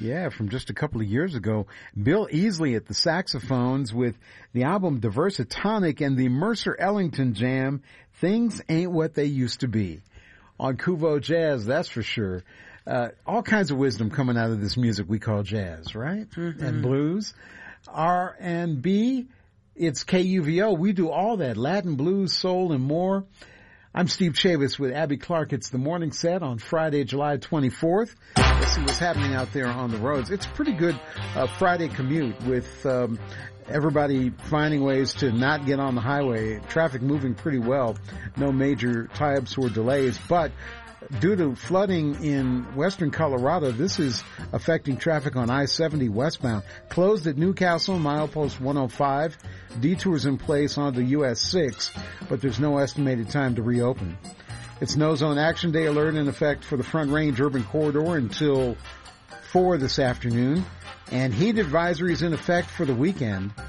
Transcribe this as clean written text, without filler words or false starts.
Yeah, from just a couple of years ago. Bill Easley at the saxophones with the album Diversitonic and the Mercer Ellington jam, Things Ain't What They Used to Be. On Kuvo Jazz, that's for sure. All kinds of wisdom coming out of this music we call jazz, right? Mm-hmm. And blues. R&B, it's KUVO. We do all that. Latin, blues, soul, and more. I'm Steve Chavis with Abby Clark. It's the morning set on Friday, July 24th. Let's see what's happening out there on the roads. It's a pretty good Friday commute with everybody finding ways to not get on the highway. Traffic moving pretty well. No major tie-ups or delays. But due to flooding in western Colorado, this is affecting traffic on I-70 westbound. Closed at Newcastle, milepost 105. Detours in place onto US 6, but there's no estimated time to reopen. It's No Zone Action Day alert in effect for the Front Range Urban Corridor until 4 this afternoon, and heat advisories in effect for the weekend.